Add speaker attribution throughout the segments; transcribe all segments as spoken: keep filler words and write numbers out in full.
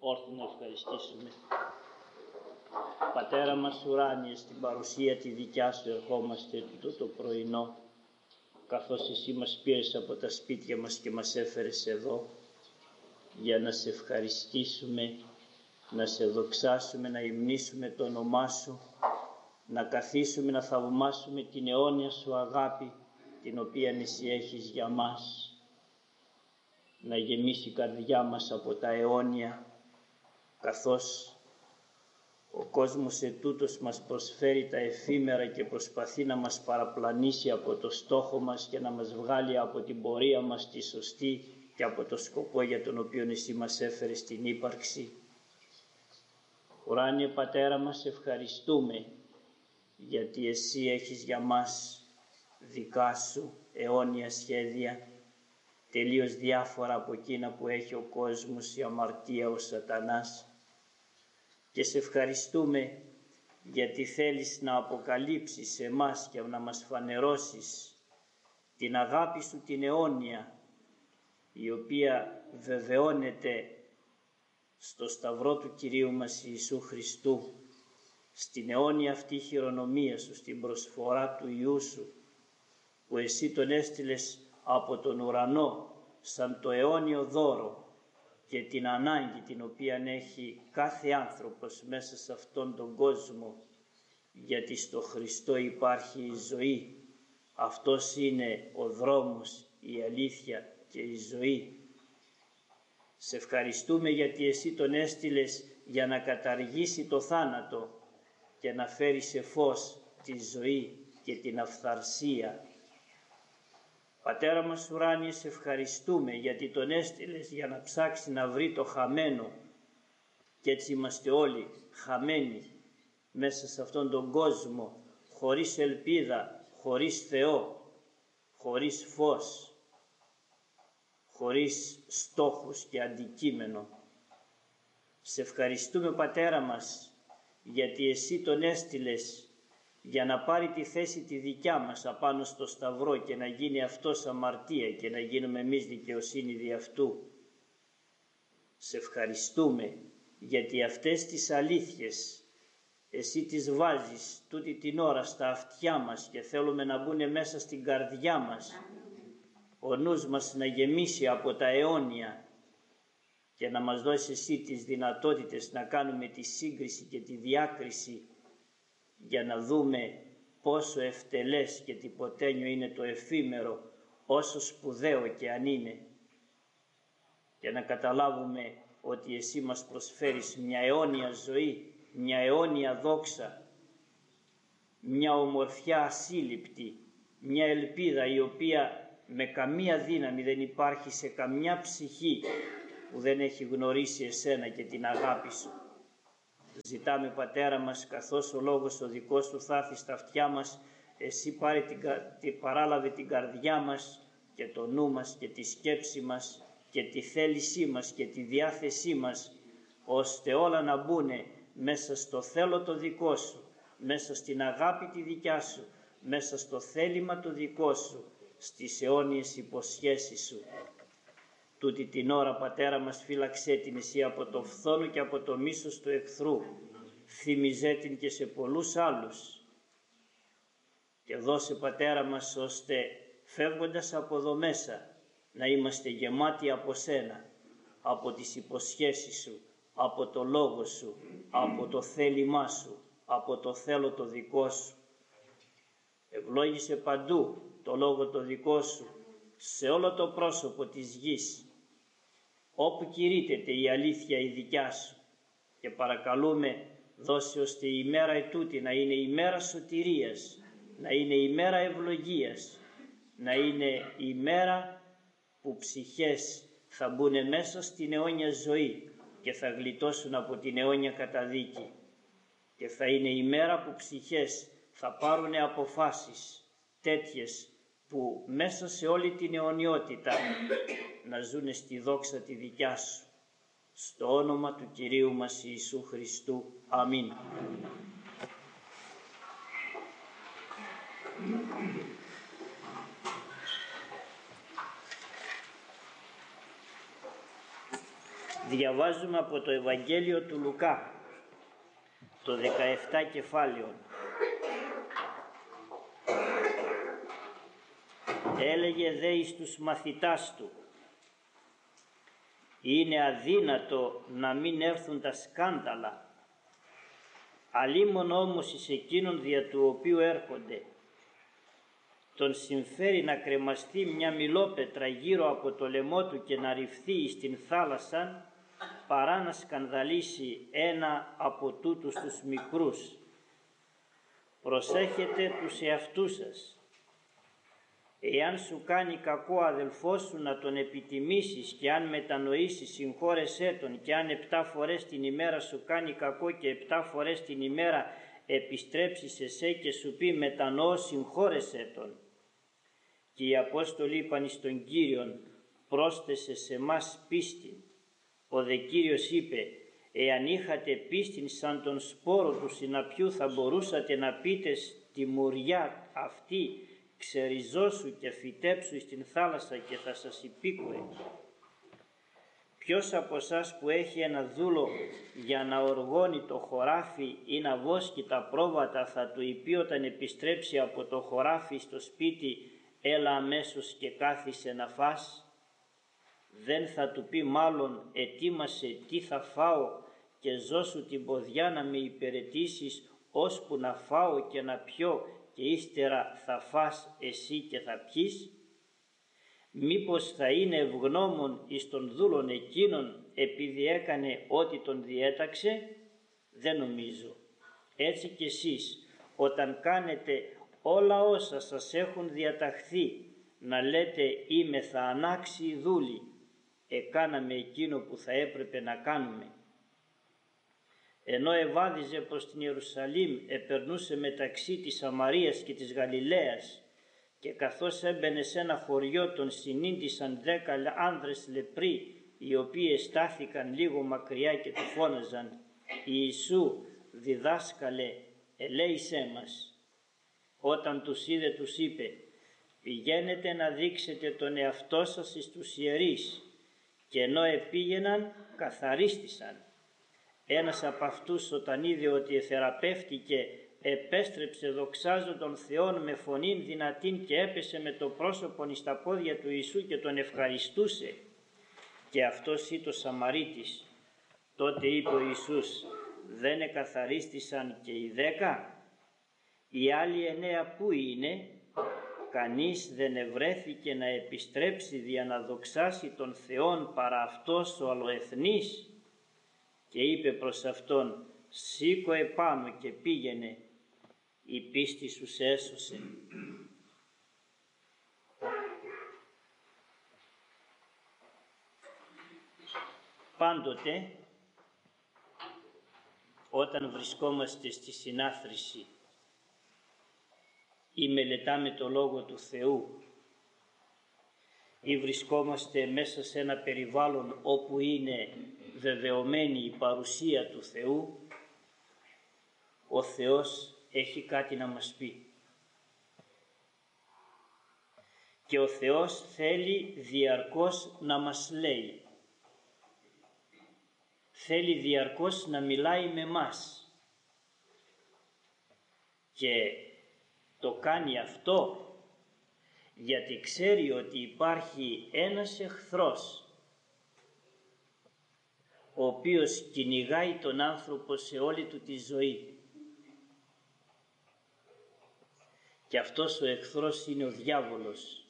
Speaker 1: όρθιο να ευχαριστήσουμε. Πατέρα μας ουράνιε, στην παρουσία τη δικιά Σου ερχόμαστε το, το πρωινό, καθώς Εσύ μας πήρες από τα σπίτια μας και μας έφερες εδώ, για να Σε ευχαριστήσουμε, να Σε δοξάσουμε, να υμνήσουμε το όνομά Σου, να καθίσουμε να θαυμάσουμε την αιώνια Σου αγάπη, την οποία Εσύ έχεις για μας, να γεμίσει η καρδιά μας από τα αιώνια, καθώς ο κόσμος ετούτος μας προσφέρει τα εφήμερα και προσπαθεί να μας παραπλανήσει από το στόχο μας και να μας βγάλει από την πορεία μας τη σωστή και από το σκοπό για τον οποίο Εσύ μας έφερες στην ύπαρξη. Ουράνιε Πατέρα μας, ευχαριστούμε γιατί Εσύ έχεις για μας δικά Σου αιώνια σχέδια, τελείως διάφορα από εκείνα που έχει ο κόσμος, η αμαρτία, ο σατανάς. Και Σε ευχαριστούμε γιατί θέλεις να αποκαλύψεις σε εμάς και να μας φανερώσεις την αγάπη Σου την αιώνια, η οποία βεβαιώνεται στο σταυρό του Κυρίου μας Ιησού Χριστού, στην αιώνια αυτή χειρονομία Σου, στην προσφορά του Υιού Σου, που Εσύ τον έστειλες από τον ουρανό σαν το αιώνιο δώρο και την ανάγκη την οποία έχει κάθε άνθρωπος μέσα σε αυτόν τον κόσμο, γιατί στο Χριστό υπάρχει η ζωή. Αυτός είναι ο δρόμος, η αλήθεια και η ζωή. Σε ευχαριστούμε γιατί Εσύ τον έστειλες για να καταργήσει το θάνατο και να φέρει σε φως τη ζωή και την αυθαρσία. Πατέρα μας ουράνιε, Σε ευχαριστούμε γιατί τον έστειλες για να ψάξει να βρει το χαμένο, και έτσι είμαστε όλοι χαμένοι μέσα σε αυτόν τον κόσμο, χωρίς ελπίδα, χωρίς Θεό, χωρίς φως, χωρίς στόχους και αντικείμενο. Σε ευχαριστούμε Πατέρα μας γιατί Εσύ τον έστειλες για να πάρει τη θέση τη δικιά μας απάνω στο σταυρό και να γίνει αυτός αμαρτία και να γίνουμε εμείς δικαιοσύνη δι' αυτού. Σε ευχαριστούμε γιατί αυτές τις αλήθειες Εσύ τις βάζεις τούτη την ώρα στα αυτιά μας και θέλουμε να μπουν μέσα στην καρδιά μας, ο νους μας να γεμίσει από τα αιώνια και να μας δώσει Εσύ τις δυνατότητες να κάνουμε τη σύγκριση και τη διάκριση για να δούμε πόσο ευτελές και τυποτένιο είναι το εφήμερο, όσο σπουδαίο και αν είναι, για να καταλάβουμε ότι Εσύ μας προσφέρεις μια αιώνια ζωή, μια αιώνια δόξα, μια ομορφιά ασύλληπτη, μια ελπίδα η οποία με καμία δύναμη δεν υπάρχει σε καμιά ψυχή που δεν έχει γνωρίσει Εσένα και την αγάπη Σου. Ζητάμε Πατέρα μας, καθώς ο λόγος ο δικός Σου θα έρθει στα αυτιά μας, Εσύ πάρε την, την, παράλαβε την καρδιά μας και το νου μας και τη σκέψη μας και τη θέλησή μας και τη διάθεσή μας, ώστε όλα να μπουνε μέσα στο θέλω το δικό Σου, μέσα στην αγάπη τη δικιά Σου, μέσα στο θέλημα το δικό Σου, στις αιώνιες υποσχέσεις Σου. Τούτη την ώρα Πατέρα μας φύλαξέ την Εσύ από το φθόνο και από το μίσος του εχθρού, θυμιζέ την και σε πολλούς άλλους και δώσε Πατέρα μας ώστε φεύγοντας από εδώ μέσα να είμαστε γεμάτοι από Σένα, από τις υποσχέσεις Σου, από το Λόγο Σου, από το θέλημά Σου, από το θέλω το δικό Σου. Ευλόγησε παντού το Λόγο το δικό Σου, σε όλο το πρόσωπο της γης, όπου κηρύττεται η αλήθεια η δικιά Σου, και παρακαλούμε δώσε ώστε η ημέρα ετούτη να είναι η μέρα σωτηρίας, να είναι η μέρα ευλογίας, να είναι η μέρα που ψυχές θα μπουν μέσα στην αιώνια ζωή και θα γλιτώσουν από την αιώνια καταδίκη, και θα είναι η μέρα που ψυχές θα πάρουν αποφάσεις τέτοιες που μέσα σε όλη την αιωνιότητα να ζουν στη δόξα τη δικιά Σου. Στο όνομα του Κυρίου μας Ιησού Χριστού. Αμήν. Διαβάζουμε από το Ευαγγέλιο του Λουκά, το δεκαεπτά κεφάλαιο. Έλεγε δε εις τους μαθητάς του, είναι αδύνατο να μην έρθουν τα σκάνδαλα, αλίμον όμως εις εκείνον δια του οποίου έρχονται. Τον συμφέρει να κρεμαστεί μια μιλόπετρα γύρω από το λαιμό του και να ρυφθεί στην θάλασσα, παρά να σκανδαλίσει ένα από τούτους τους μικρούς. Προσέχετε τους εαυτούς σας. Εάν σου κάνει κακό αδελφός σου, να τον επιτιμήσεις, και αν μετανοήσεις συγχώρεσέ τον, και αν επτά φορές την ημέρα σου κάνει κακό και επτά φορές την ημέρα επιστρέψει σε σέ και σου πει μετανοώ, συγχώρεσέ τον. Και οι Απόστολοι είπαν εις τον Κύριον, πρόσθεσε σε μας πίστη. Ο δε Κύριος είπε, εάν είχατε πίστην σαν τον σπόρο του συναπιού, θα μπορούσατε να πείτε στη μουριά αυτή, ξεριζώσου και φυτέψου στην θάλασσα, και θα σας υπήκουε. Ποιος από εσάς που έχει ένα δούλο για να οργώνει το χωράφι ή να βόσκει τα πρόβατα, θα του είπε όταν επιστρέψει από το χωράφι στο σπίτι, έλα αμέσως και κάθισε να φας? Δεν θα του πει μάλλον, ετοίμασε τι θα φάω και ζώσου την ποδιά να με υπηρετήσεις, ώσπου να φάω και να πιω, και ύστερα θα φας εσύ και θα πιείς? Μήπως θα είναι ευγνώμων εις τον δούλον εκείνον επειδή έκανε ό,τι τον διέταξε? Δεν νομίζω. Έτσι κι εσείς, όταν κάνετε όλα όσα σας έχουν διαταχθεί, να λέτε είμαι θα ανάξιοι δούλοι, εκάναμε εκείνο που θα έπρεπε να κάνουμε. Ενώ ευάδιζε προς την Ιερουσαλήμ, επερνούσε μεταξύ της Σαμαρίας και της Γαλιλαίας, και καθώς έμπαινε σε ένα χωριό τον συνήντησαν δέκα άνδρες λεπροί, οι οποίοι στάθηκαν λίγο μακριά και του φώναζαν, Ιησού, διδάσκαλε, ελέησέ μας. Όταν τους είδε τους είπε, πηγαίνετε να δείξετε τον εαυτό σας εις τους ιερείς, και ενώ επήγαιναν καθαρίστησαν. Ένας από αυτούς όταν είδε ότι εθεραπεύτηκε, επέστρεψε δοξάζον τον Θεόν με φωνήν δυνατήν και έπεσε με το πρόσωπον εις τα πόδια του Ιησού και τον ευχαριστούσε. Και αυτός ήτο Σαμαρίτης. Τότε είπε ο Ιησούς, δεν εκαθαρίστησαν και οι δέκα? Οι άλλοι εννέα πού είναι? Κανείς δεν ευρέθηκε να επιστρέψει δια να δοξάσει τον Θεόν παρά αυτός ο αλλοεθνής? Και είπε προς αυτόν, σήκω επάνω και πήγαινε, η πίστη σου σε έσωσε. Πάντοτε όταν βρισκόμαστε στη συνάθρηση ή μελετάμε το Λόγο του Θεού ή βρισκόμαστε μέσα σε ένα περιβάλλον όπου είναι βεβαιωμένη η παρουσία του Θεού, ο Θεός έχει κάτι να μας πει. Και ο Θεός θέλει διαρκώς να μας λέει. Θέλει διαρκώς να μιλάει με μας. Και το κάνει αυτό γιατί ξέρει ότι υπάρχει ένας εχθρός ο οποίος κυνηγάει τον άνθρωπο σε όλη του τη ζωή. Και αυτός ο εχθρός είναι ο διάβολος.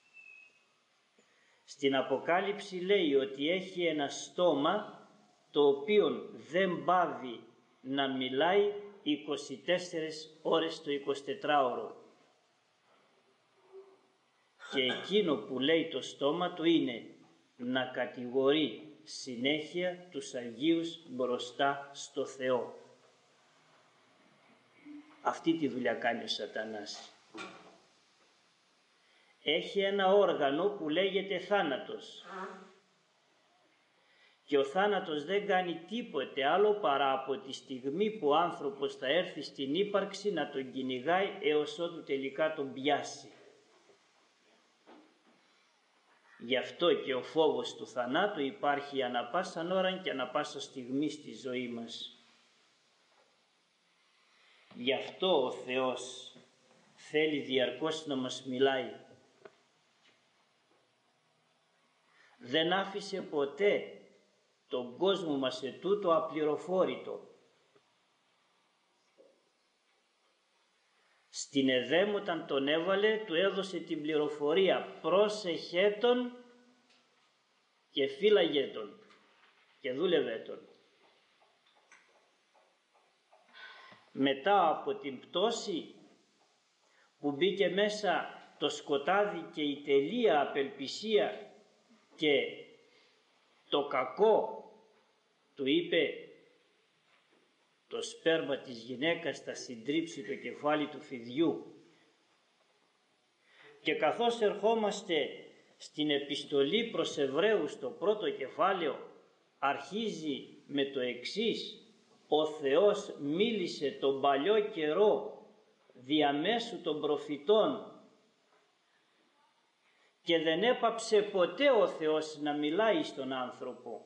Speaker 1: Στην Αποκάλυψη λέει ότι έχει ένα στόμα το οποίο δεν πάβει να μιλάει είκοσι τέσσερις ώρες το εικοσιτετράωρο. Και εκείνο που λέει το στόμα του είναι να κατηγορεί συνέχεια τους Αγίους μπροστά στο Θεό. Αυτή τη δουλειά κάνει ο Σατανάς. Έχει ένα όργανο που λέγεται θάνατος. Και ο θάνατος δεν κάνει τίποτε άλλο παρά από τη στιγμή που ο άνθρωπος θα έρθει στην ύπαρξη να τον κυνηγάει έως ότου τελικά τον πιάσει. Γι' αυτό και ο φόβος του θανάτου υπάρχει ανα πάσαν ώραν και ανα πάσα στιγμή στη ζωή μας. Γι' αυτό ο Θεός θέλει διαρκώς να μας μιλάει. Δεν άφησε ποτέ τον κόσμο μας σε τούτο απληροφόρητο. Στην Εδέμ όταν τον έβαλε του έδωσε την πληροφορία: πρόσεχέ τον και φύλαγε τον και δούλευε τον. Μετά από την πτώση που μπήκε μέσα το σκοτάδι και η τελεία απελπισία και το κακό, του είπε το σπέρμα της γυναίκας θα συντρίψει το κεφάλι του φιδιού. Και καθώς ερχόμαστε στην επιστολή προς Εβραίους το πρώτο κεφάλαιο, αρχίζει με το εξής: ο Θεός μίλησε τον παλιό καιρό διαμέσου των προφητών και δεν έπαψε ποτέ ο Θεός να μιλάει στον άνθρωπο.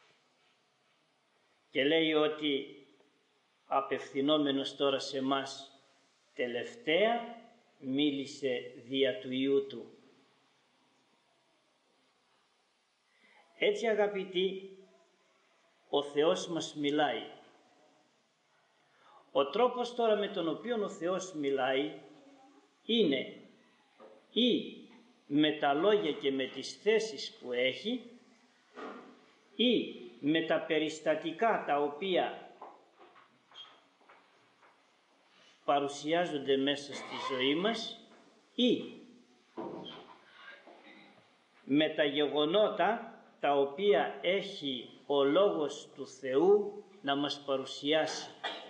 Speaker 1: Και λέει ότι απευθυνόμενος τώρα σε μας τελευταία μίλησε δια του Υιού Του. Έτσι αγαπητοί, ο Θεός μας μιλάει. Ο τρόπος τώρα με τον οποίο ο Θεός μιλάει είναι ή με τα λόγια και με τις θέσεις που έχει ή με τα περιστατικά τα οποία παρουσιάζονται μέσα στη ζωή μας ή με τα γεγονότα τα οποία έχει ο Λόγος του Θεού να μας παρουσιάσει.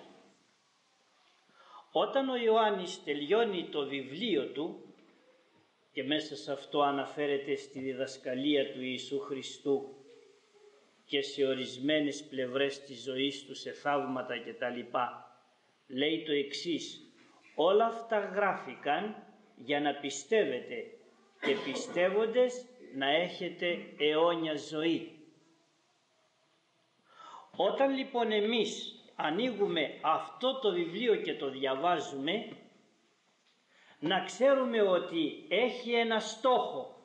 Speaker 1: Όταν ο Ιωάννης τελειώνει το βιβλίο του και μέσα σε αυτό αναφέρεται στη διδασκαλία του Ιησού Χριστού και σε ορισμένες πλευρές της ζωής του, σε θαύματα κτλ, λέει το εξής: όλα αυτά γράφηκαν για να πιστεύετε και πιστεύοντες να έχετε αιώνια ζωή. Όταν λοιπόν εμείς ανοίγουμε αυτό το βιβλίο και το διαβάζουμε, να ξέρουμε ότι έχει ένα στόχο: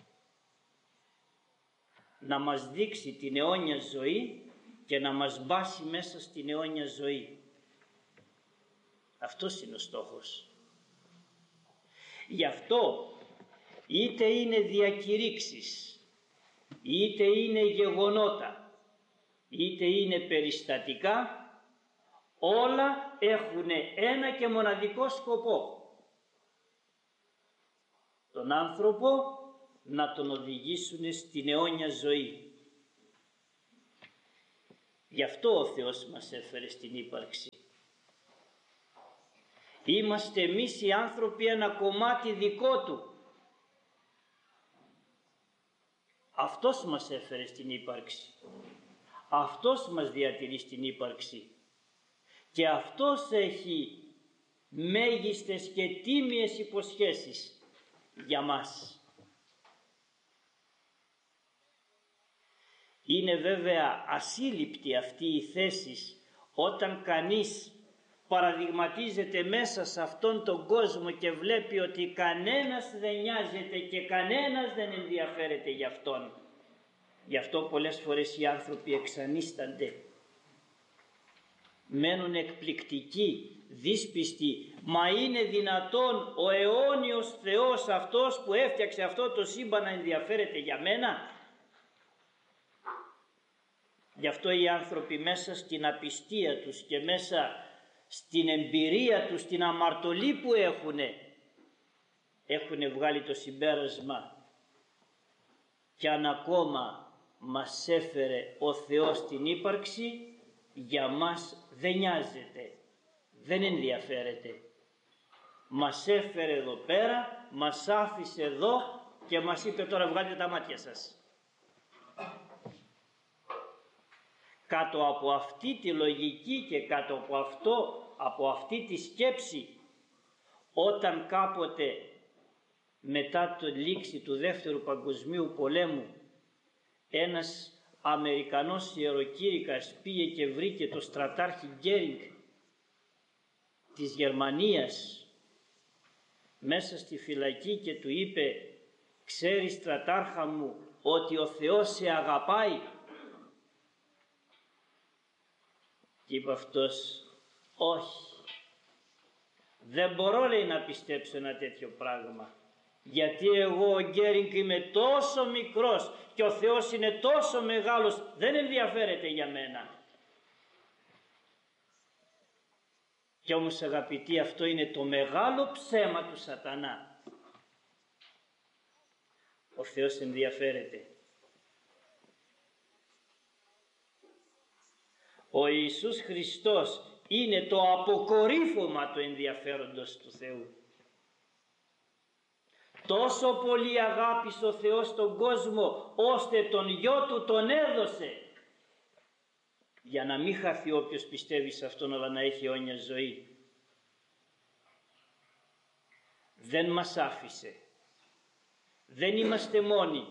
Speaker 1: να μας δείξει την αιώνια ζωή και να μας μπάσει μέσα στην αιώνια ζωή. Αυτός είναι ο στόχος. Γι' αυτό είτε είναι διακηρύξεις, είτε είναι γεγονότα, είτε είναι περιστατικά, όλα έχουν ένα και μοναδικό σκοπό: τον άνθρωπο να τον οδηγήσουν στην αιώνια ζωή. Γι' αυτό ο Θεός μας έφερε στην ύπαρξη. Είμαστε εμείς οι άνθρωποι ένα κομμάτι δικό Του. Αυτός μας έφερε στην ύπαρξη. Αυτός μας διατηρεί στην ύπαρξη. Και Αυτός έχει μέγιστες και τίμιες υποσχέσεις για μας. Είναι βέβαια ασύλληπτη αυτή η θέση όταν κανείς παραδειγματίζεται μέσα σε αυτόν τον κόσμο και βλέπει ότι κανένας δεν νοιάζεται και κανένας δεν ενδιαφέρεται για αυτόν. Γι' αυτό πολλές φορές οι άνθρωποι εξανίστανται. Μένουν εκπληκτικοί, δύσπιστοι. Μα είναι δυνατόν ο αιώνιος Θεός, αυτός που έφτιαξε αυτό το σύμπαν, να ενδιαφέρεται για μένα? Γι' αυτό οι άνθρωποι μέσα στην απιστία τους και μέσα στην εμπειρία τους, στην αμαρτωλή που έχουνε, έχουν βγάλει το συμπέρασμα: κι αν ακόμα μας έφερε ο Θεός στην ύπαρξη, για μας δεν νοιάζεται, δεν ενδιαφέρεται. Μας έφερε εδώ πέρα, μας άφησε εδώ και μας είπε: τώρα βγάλετε τα μάτια σας. Κάτω από αυτή τη λογική και κάτω από αυτό, από αυτή τη σκέψη, όταν κάποτε μετά το λήξη του Δεύτερου Παγκοσμίου Πολέμου, ένας Αμερικανός ιεροκήρυκας πήγε και βρήκε το στρατάρχη Γκέρινγκ της Γερμανίας μέσα στη φυλακή και του είπε: «Ξέρεις, στρατάρχα μου, ότι ο Θεός σε αγαπάει?» Και είπε αυτός: «Όχι, δεν μπορώ», λέει, «να πιστέψω ένα τέτοιο πράγμα, γιατί εγώ ο Γκέρινγκ είμαι τόσο μικρός και ο Θεός είναι τόσο μεγάλος, δεν ενδιαφέρεται για μένα». Και όμως, αγαπητοί, αυτό είναι το μεγάλο ψέμα του σατανά. Ο Θεός ενδιαφέρεται. Ο Ιησούς Χριστός είναι το αποκορύφωμα του ενδιαφέροντος του Θεού. Τόσο πολύ αγάπησε ο Θεός τον κόσμο, ώστε τον Γιο Του τον έδωσε, για να μην χαθεί όποιος πιστεύει σε Αυτόν, αλλά να έχει αιώνια ζωή. Δεν μας άφησε. Δεν είμαστε μόνοι.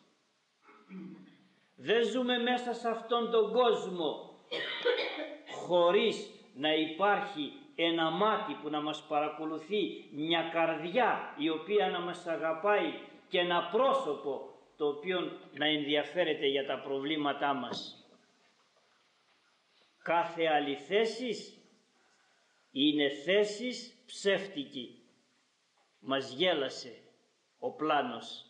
Speaker 1: Δεν ζούμε μέσα σε αυτόν τον κόσμο χωρίς να υπάρχει ένα μάτι που να μας παρακολουθεί, μια καρδιά η οποία να μας αγαπάει και ένα πρόσωπο το οποίο να ενδιαφέρεται για τα προβλήματά μας. Κάθε άλλη θέση είναι θέσεις ψεύτικη. Μας γέλασε ο πλάνος.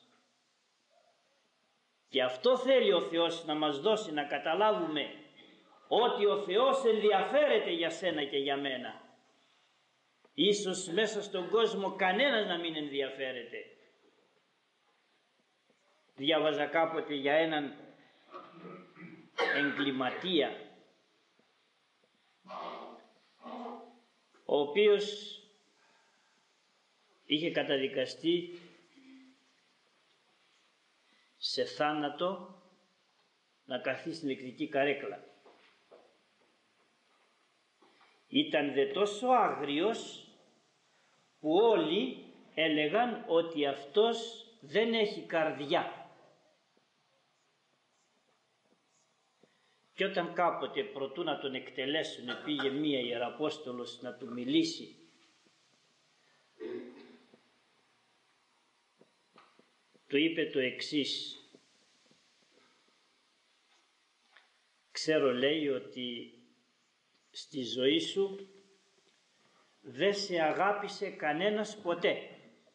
Speaker 1: Και αυτό θέλει ο Θεός να μας δώσει, να καταλάβουμε ότι ο Θεός ενδιαφέρεται για σένα και για μένα. Ίσως μέσα στον κόσμο κανένας να μην ενδιαφέρεται. Διάβαζα κάποτε για έναν εγκληματία, ο οποίος είχε καταδικαστεί σε θάνατο να καθίσει στην ηλεκτρική καρέκλα. Ήταν δε τόσο άγριος που όλοι έλεγαν ότι αυτός δεν έχει καρδιά. Και όταν κάποτε προτού να τον εκτελέσουν πήγε μία ιεραπόστολος να του μιλήσει, του είπε το εξής: «Ξέρω», λέει, «ότι στη ζωή σου δεν σε αγάπησε κανένας ποτέ.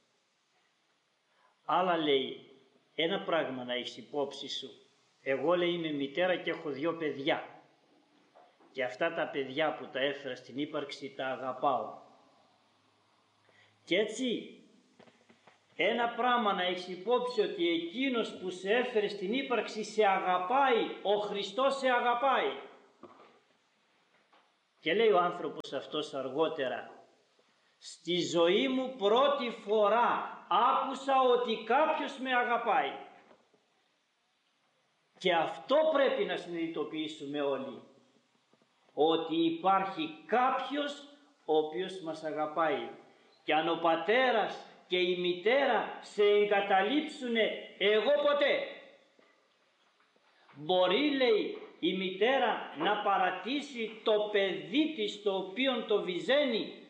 Speaker 1: Αλλά», λέει, «ένα πράγμα να έχεις υπόψη σου. Εγώ», λέει, «είμαι μητέρα και έχω δυο παιδιά. Και αυτά τα παιδιά που τα έφερα στην ύπαρξη τα αγαπάω. Και έτσι ένα πράγμα να έχεις υπόψη, ότι εκείνος που σε έφερε στην ύπαρξη σε αγαπάει, ο Χριστός σε αγαπάει». Και λέει ο άνθρωπος αυτός αργότερα: «Στη ζωή μου πρώτη φορά άκουσα ότι κάποιος με αγαπάει». Και αυτό πρέπει να συνειδητοποιήσουμε όλοι, ότι υπάρχει κάποιος ο οποίος μας αγαπάει. Και αν ο πατέρας και η μητέρα σε εγκαταλείψουνε, εγώ ποτέ. Μπορεί, λέει, η μητέρα να παρατήσει το παιδί της το οποίο το βυζένει,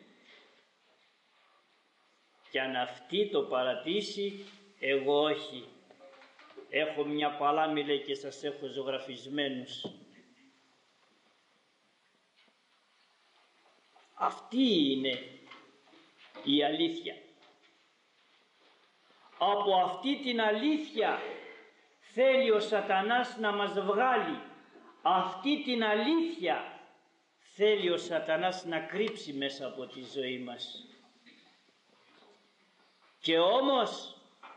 Speaker 1: και αν αυτή το παρατήσει, εγώ όχι. Έχω μια παλάμη, λέει, και σας έχω ζωγραφισμένους. Αυτή είναι η αλήθεια. Από αυτή την αλήθεια θέλει ο σατανάς να μας βγάλει. Αυτή την αλήθεια θέλει ο σατανάς να κρύψει μέσα από τη ζωή μας. Και όμως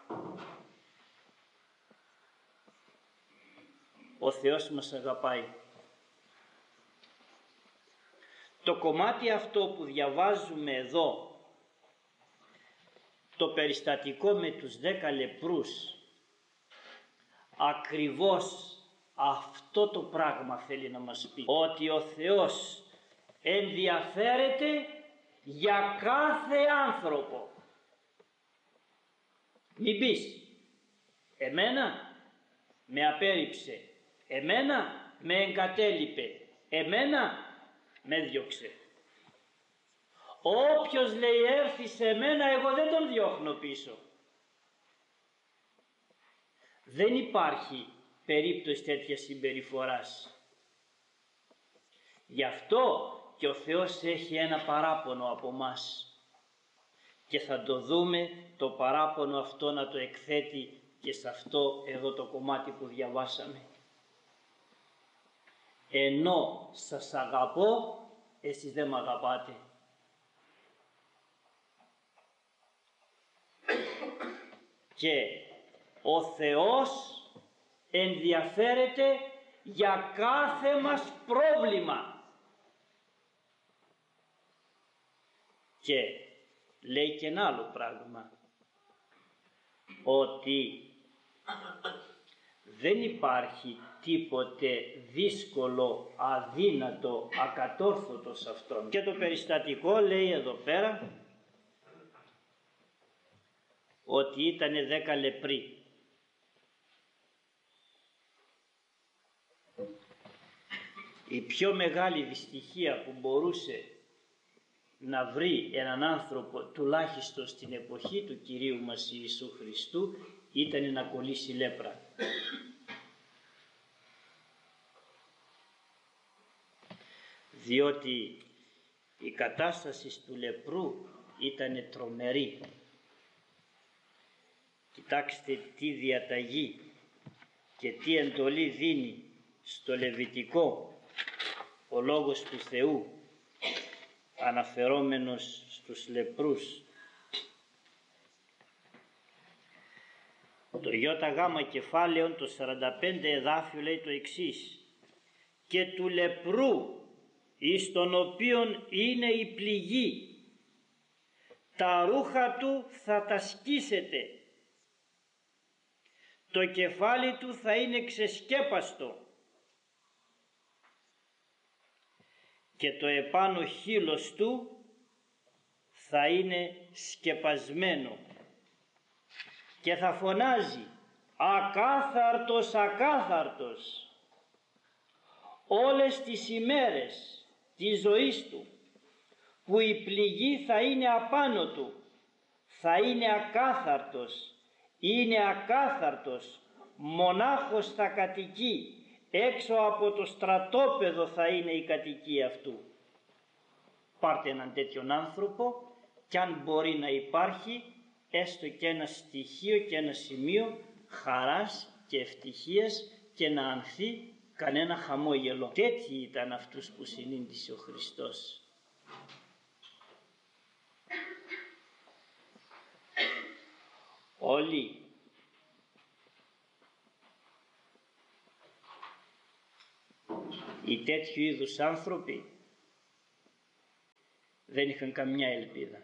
Speaker 1: ο Θεός μας αγαπάει. Το κομμάτι αυτό που διαβάζουμε εδώ, το περιστατικό με τους δέκα λεπρούς, ακριβώς αυτό το πράγμα θέλει να μας πει. Ότι ο Θεός ενδιαφέρεται για κάθε άνθρωπο. Μην πεις, εμένα με απέρριψε, εμένα με εγκατέλειπε, εμένα με διώξε. Όποιος λέει έρθει σε μένα, εγώ δεν τον διώχνω πίσω. Δεν υπάρχει περίπτωση τέτοιας συμπεριφοράς. Γι' αυτό και ο Θεός έχει ένα παράπονο από μας. Και θα το δούμε το παράπονο αυτό να το εκθέτει και σε αυτό εδώ το κομμάτι που διαβάσαμε. Ενώ σας αγαπώ, εσείς δεν μ' αγαπάτε. Και ο Θεός ενδιαφέρεται για κάθε μας πρόβλημα. Και λέει και ένα άλλο πράγμα, ότι δεν υπάρχει τίποτε δύσκολο, αδύνατο, ακατόρθωτο σε αυτόν. Και το περιστατικό λέει εδώ πέρα ότι ήταν δέκα λεπροί. Η πιο μεγάλη δυστυχία που μπορούσε να βρει έναν άνθρωπο, τουλάχιστον στην εποχή του Κυρίου μας Ιησού Χριστού, ήταν να κολλήσει λέπρα. Διότι η κατάσταση του λεπρού ήταν τρομερή. Κοιτάξτε τι διαταγή και τι εντολή δίνει στο Λεβιτικό ο Λόγος του Θεού αναφερόμενος στους λεπρούς. Το ΙΓ κεφάλαιο το σαράντα πέντε εδάφιο λέει το εξής: και του λεπρού εις τον οποίον είναι η πληγή, τα ρούχα του θα τα σκίσετε, το κεφάλι του θα είναι ξεσκέπαστο και το επάνω χείλος του θα είναι σκεπασμένο και θα φωνάζει ακάθαρτος, ακάθαρτος όλες τις ημέρες της ζωής του, που η πληγή θα είναι απάνω του, θα είναι ακάθαρτος, είναι ακάθαρτος, μονάχος θα κατοικεί, έξω από το στρατόπεδο θα είναι η κατοικία αυτού. Πάρτε έναν τέτοιον άνθρωπο κι αν μπορεί να υπάρχει έστω και ένα στοιχείο και ένα σημείο χαράς και ευτυχίας και να ανθεί κανένα χαμόγελο. Τέτοιοι ήταν αυτούς που συνήντησε ο Χριστός. Όλοι οι τέτοιου είδους άνθρωποι δεν είχαν καμιά ελπίδα.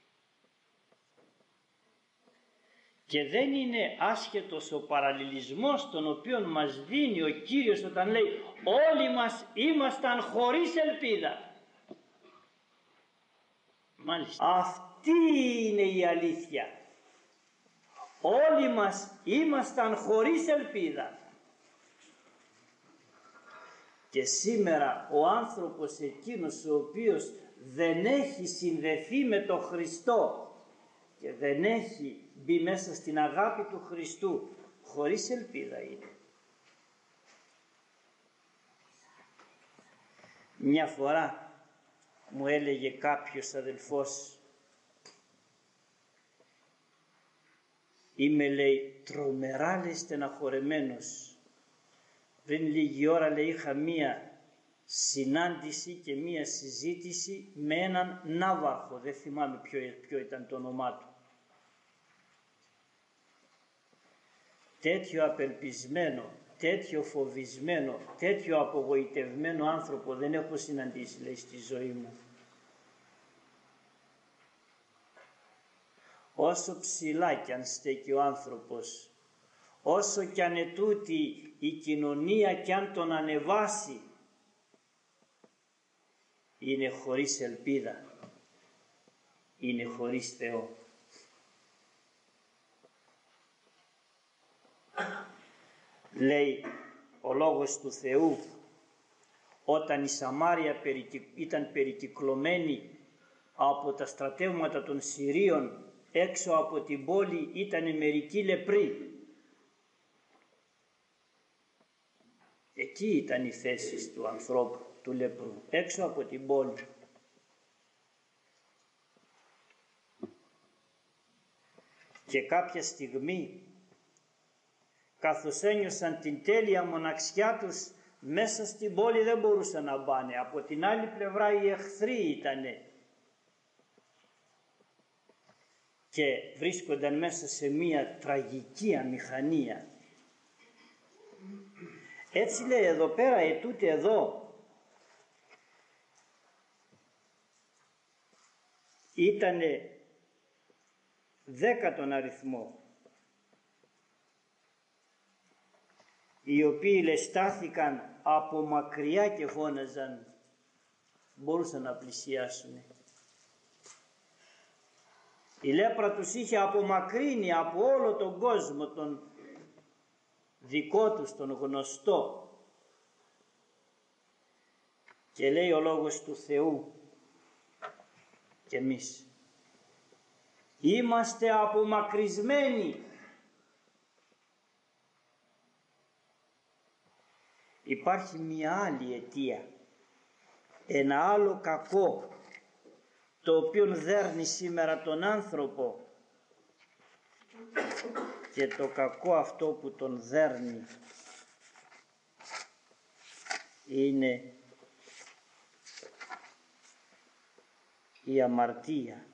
Speaker 1: Και δεν είναι άσχετος ο παραλληλισμός τον οποίο μας δίνει ο Κύριος όταν λέει όλοι μας ήμασταν χωρίς ελπίδα. Μάλιστα, αυτή είναι η αλήθεια. Όλοι μας ήμασταν χωρίς ελπίδα. Και σήμερα ο άνθρωπος εκείνος ο οποίος δεν έχει συνδεθεί με τον Χριστό και δεν έχει μπει μέσα στην αγάπη του Χριστού, χωρίς ελπίδα είναι. Μια φορά μου έλεγε κάποιος αδελφός, είμαι λέει τρομερά λέει στεναχωρεμένος. Πριν λίγη ώρα λέει είχα μία συνάντηση και μία συζήτηση με έναν ναύαρχο, δεν θυμάμαι ποιο, ποιο ήταν το όνομά του. Τέτοιο απελπισμένο, τέτοιο φοβισμένο, τέτοιο απογοητευμένο άνθρωπο δεν έχω συναντήσει λέει στη ζωή μου. Όσο ψηλά κι αν στέκει ο άνθρωπος, όσο κι αν ετούτη η κοινωνία κι αν τον ανεβάσει, είναι χωρίς ελπίδα, είναι χωρίς Θεό. Λέει ο Λόγος του Θεού, όταν η Σαμάρια ήταν περικυκλωμένη από τα στρατεύματα των Συρίων, έξω από την πόλη ήταν μερικοί λεπροί. Εκεί ήταν η θέση του ανθρώπου, του λεπρού, έξω από την πόλη. Και κάποια στιγμή, καθώς ένιωσαν την τέλεια μοναξιά τους, μέσα στην πόλη δεν μπορούσαν να μπάνε. Από την άλλη πλευρά οι εχθροί ήτανε και βρίσκονταν μέσα σε μία τραγική αμηχανία. Έτσι λέει εδώ πέρα, ετούτε εδώ ήτανε δέκα τον αριθμό, οι οποίοι λεστάθηκαν από μακριά και φώναζαν, μπορούσαν να πλησιάσουν. Η λέπρα τους είχε απομακρύνει από όλο τον κόσμο, τον δικό τους, τον γνωστό. Και λέει ο Λόγος του Θεού, και εμείς είμαστε απομακρυσμένοι. Υπάρχει μια άλλη αιτία, ένα άλλο κακό, το οποίο δέρνει σήμερα τον άνθρωπο, και το κακό αυτό που τον δέρνει είναι η αμαρτία.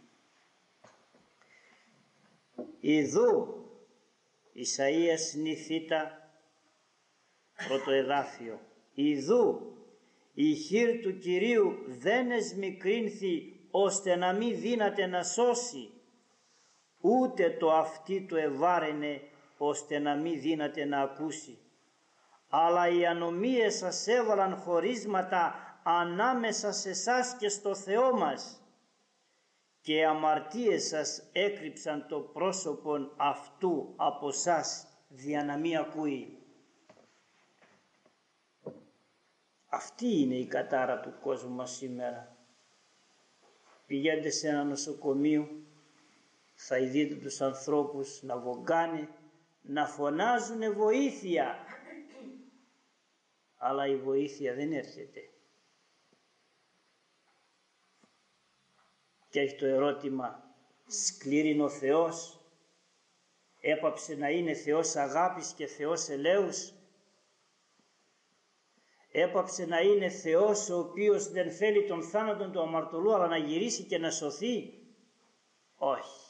Speaker 1: Ιδού Ισαΐας νηθήτα, πρώτο εδάφιο, ιδού η χείρ του Κυρίου δεν εσμικρύνθη ώστε να μην δύναται να σώσει, ούτε το αυτί του ευάρενε ώστε να μην δύναται να ακούσει. Αλλά οι ανομίες σας έβαλαν χωρίσματα ανάμεσα σε σας και στο Θεό μας, και οι αμαρτίες σας έκρυψαν το πρόσωπον αυτού από σας, δια να μην ακούει. Αυτή είναι η κατάρα του κόσμου μας σήμερα. Πηγαίνετε σε ένα νοσοκομείο, θα δείτε τους ανθρώπους να βογκάνε, να φωνάζουν βοήθεια, αλλά η βοήθεια δεν έρχεται. Και έχει το ερώτημα, σκλήρινε ο Θεός, έπαψε να είναι Θεός αγάπης και Θεός ελέους, έπαψε να είναι Θεός ο οποίος δεν θέλει τον θάνατον του αμαρτωλού, αλλά να γυρίσει και να σωθεί? Όχι.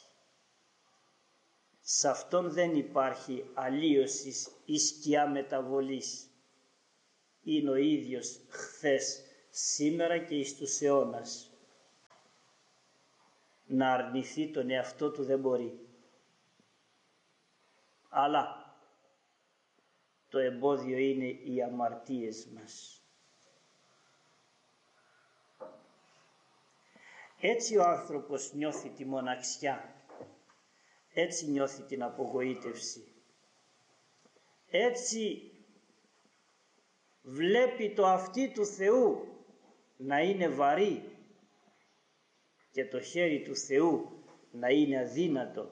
Speaker 1: Σε αυτόν δεν υπάρχει αλλίωσης ή σκιά μεταβολής. Είναι ο ίδιος χθες, σήμερα και εις τους αιώνας. Να αρνηθεί τον εαυτό του δεν μπορεί. Αλλά το εμπόδιο είναι οι αμαρτίες μας. Έτσι ο άνθρωπος νιώθει τη μοναξιά, έτσι νιώθει την απογοήτευση, έτσι βλέπει το αυτί του Θεού να είναι βαρύ και το χέρι του Θεού να είναι αδύνατο.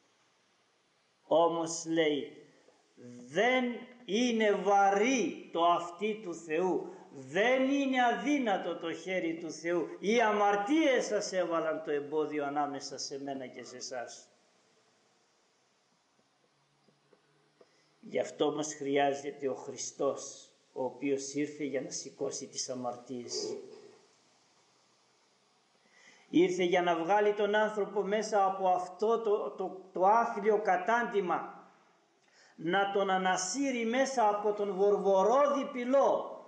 Speaker 1: Όμως λέει, δεν είναι βαρύ το αυτί του Θεού, δεν είναι αδύνατο το χέρι του Θεού. Οι αμαρτίες σας έβαλαν το εμπόδιο ανάμεσα σε μένα και σε εσάς. Γι' αυτό μας χρειάζεται ο Χριστός, ο οποίος ήρθε για να σηκώσει τις αμαρτίες. Ήρθε για να βγάλει τον άνθρωπο μέσα από αυτό το, το, το άθλιο κατάντημα, να τον ανασύρει μέσα από τον βορβορόδι πυλό,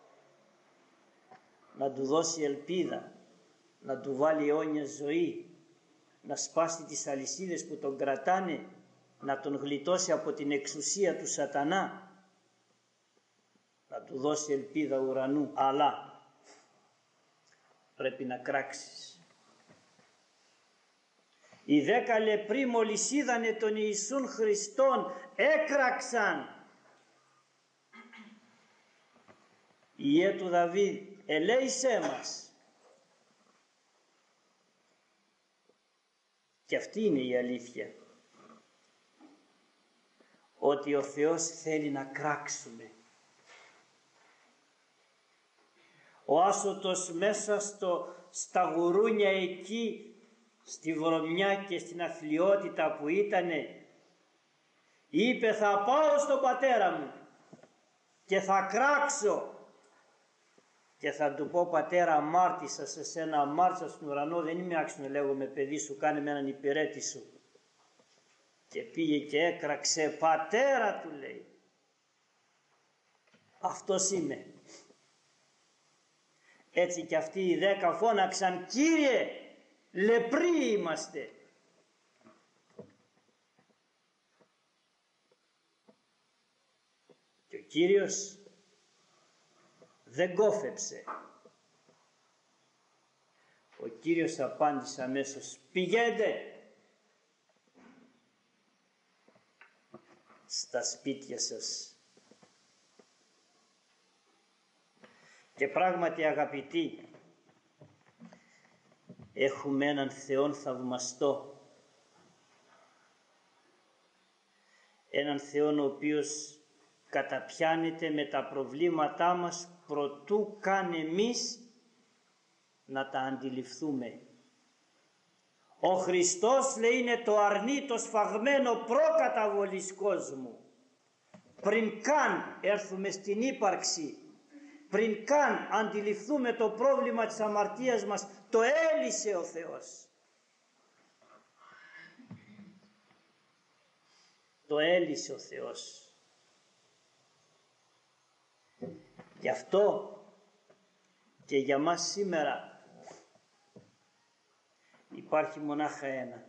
Speaker 1: να του δώσει ελπίδα, να του βάλει αιώνια ζωή, να σπάσει τις αλυσίδες που τον κρατάνε, να τον γλιτώσει από την εξουσία του σατανά, να του δώσει ελπίδα ουρανού. Αλλά πρέπει να κράξεις. Οι δέκα λεπροί μόλις είδανε τον Ιησούν Χριστόν έκραξαν. Ιε του Δαβίδ, ελέησέ μας. Και αυτή είναι η αλήθεια. Ότι ο Θεός θέλει να κράξουμε. Ο άσωτος μέσα στο, στα γουρούνια εκεί, στη βρωμιά και στην αθλιότητα που ήτανε, είπε θα πάω στον πατέρα μου και θα κράξω και θα του πω πατέρα αμάρτησα σε σένα, αμάρτησα στον ουρανό, δεν είμαι άξιο λέγομαι παιδί σου, κάνε με έναν υπηρέτη σου. Και πήγε και έκραξε, πατέρα του λέει, αυτός είμαι. Έτσι και αυτοί οι δέκα φώναξαν, Κύριε, λεπροί είμαστε. Και ο Κύριος δεν κόφεψε. Ο Κύριος απάντησε αμέσως, πηγαίνετε στα σπίτια σας. Και πράγματι αγαπητοί, έχουμε έναν Θεόν θαυμαστό, έναν Θεόν ο οποίος καταπιάνεται με τα προβλήματά μας προτού καν εμείς να τα αντιληφθούμε. Ο Χριστός λέει είναι το αρνί το σφαγμένο προκαταβολής κόσμου. Πριν καν έρθουμε στην ύπαρξη, πριν καν αντιληφθούμε το πρόβλημα της αμαρτίας μας, το έλυσε ο Θεός. Το έλυσε ο Θεός. Γι' αυτό και για μας σήμερα υπάρχει μονάχα ένα.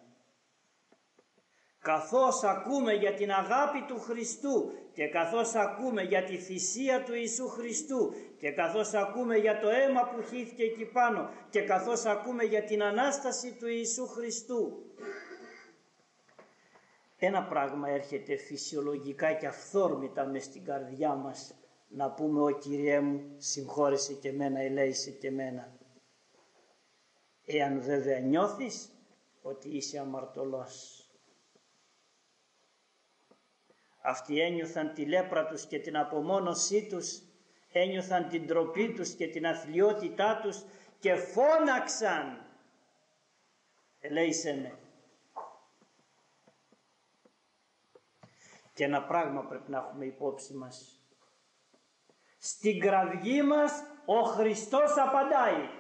Speaker 1: Καθώς ακούμε για την αγάπη του Χριστού και καθώς ακούμε για τη θυσία του Ιησού Χριστού και καθώς ακούμε για το αίμα που χύθηκε εκεί πάνω και καθώς ακούμε για την Ανάσταση του Ιησού Χριστού, ένα πράγμα έρχεται φυσιολογικά και αυθόρμητα μες στην καρδιά μας, να πούμε «Ω Κύριέ μου, συγχώρεσε και μένα, ελέησε και μένα». Εάν βέβαια νιώθεις ότι είσαι αμαρτωλός. Αυτοί ένιωθαν τη λέπρα τους και την απομόνωσή τους, ένιωθαν την ντροπή τους και την αθλιότητά τους και φώναξαν «Ελέησε με». Και ένα πράγμα πρέπει να έχουμε υπόψη μας. Στην κραυγή μας ο Χριστός απαντάει.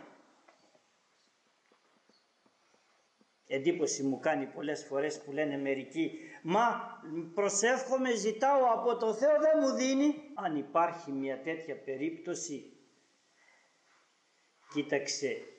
Speaker 1: Εντύπωση μου κάνει πολλές φορές που λένε μερικοί, μα προσεύχομαι, ζητάω από το Θεό, δεν μου δίνει. Αν υπάρχει μια τέτοια περίπτωση, κοίταξε,